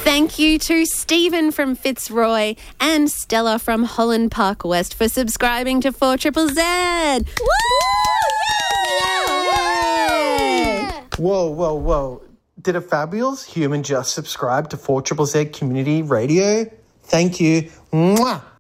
Thank you to Stephen from Fitzroy and Stella from Holland Park West for subscribing to 4ZZZ. Woo! Yeah! Whoa. Did a fabulous human just subscribe to 4ZZZ Community Radio? Thank you. Mwah!